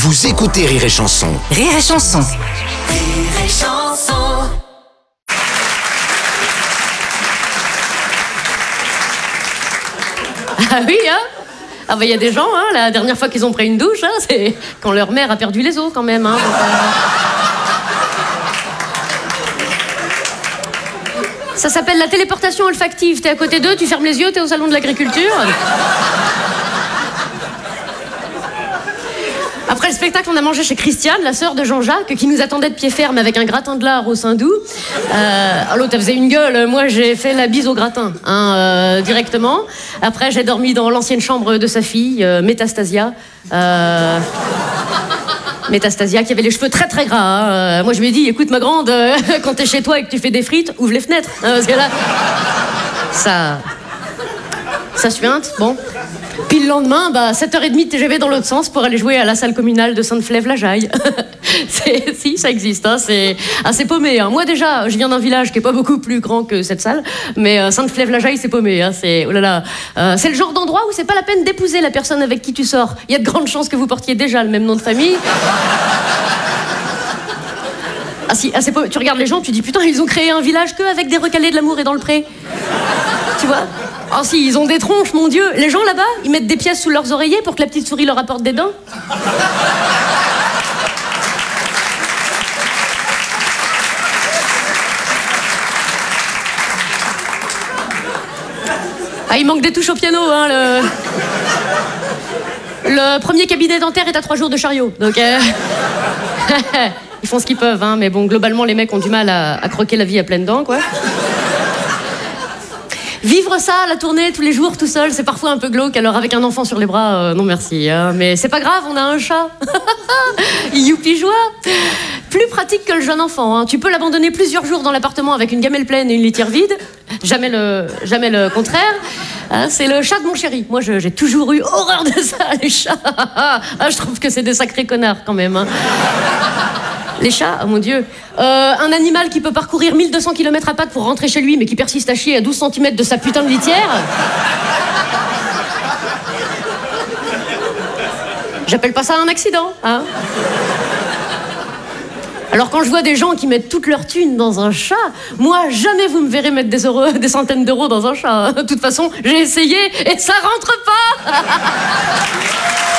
Vous écoutez Rire et Chanson. Rire et Chanson. Rire et Chanson. Ah oui, hein? Ah bah il y a des gens, hein, la dernière fois qu'ils ont pris une douche, hein, c'est quand leur mère a perdu les os quand même. Hein, donc, Ça s'appelle la téléportation olfactive. T'es à côté d'eux, tu fermes les yeux, t'es au salon de l'agriculture. Après le spectacle, on a mangé chez Christiane, la sœur de Jean-Jacques, qui nous attendait de pied ferme avec un gratin de lard au Saint-Doux. L'autre, elle faisait une gueule. Moi, j'ai fait la bise au gratin, directement. Après, j'ai dormi dans l'ancienne chambre de sa fille, Métastasia. Métastasia, qui avait les cheveux très très gras. Hein. Moi, je lui ai dit, écoute, ma grande, quand t'es chez toi et que tu fais des frites, ouvre les fenêtres. Parce que là, ça suinte, bon. Puis le lendemain, 7h30 de TGV dans l'autre sens pour aller jouer à la salle communale de Sainte-Flève-la-Jaille. Si, ça existe, hein, c'est assez paumé. Hein. Moi déjà, je viens d'un village qui est pas beaucoup plus grand que cette salle, mais Sainte-Flève-la-Jaille, c'est paumé. Hein, c'est, oh là là, c'est le genre d'endroit où c'est pas la peine d'épouser la personne avec qui tu sors. Il y a de grandes chances que vous portiez déjà le même nom de famille. C'est paumé. Tu regardes les gens, tu dis putain, ils ont créé un village que avec des recalés de l'amour et dans le pré. Tu vois? Ah si, ils ont des tronches, mon Dieu. Les gens là-bas, ils mettent des pièces sous leurs oreillers pour que la petite souris leur apporte des dents. Ah, il manque des touches au piano, hein, le premier cabinet dentaire est à 3 jours de chariot, donc... Ils font ce qu'ils peuvent, hein, mais bon, globalement, les mecs ont du mal à croquer la vie à pleines dents, quoi. Vivre ça, la tournée, tous les jours, tout seul, c'est parfois un peu glauque. Alors, avec un enfant sur les bras, non merci. Hein. Mais c'est pas grave, on a un chat. Youpi joie. Plus pratique que le jeune enfant. Hein. Tu peux l'abandonner plusieurs jours dans l'appartement avec une gamelle pleine et une litière vide. Jamais le contraire. Hein, c'est le chat de mon chéri. Moi, j'ai toujours eu horreur de ça, les chats. Je trouve que c'est des sacrés connards, quand même. Hein. Les chats, oh mon Dieu. Un animal qui peut parcourir 1200 km à pattes pour rentrer chez lui, mais qui persiste à chier à 12 cm de sa putain de litière. J'appelle pas ça un accident, hein. Alors quand je vois des gens qui mettent toute leur thune dans un chat, moi, jamais vous me verrez mettre des centaines d'euros dans un chat. De toute façon, j'ai essayé et ça rentre pas.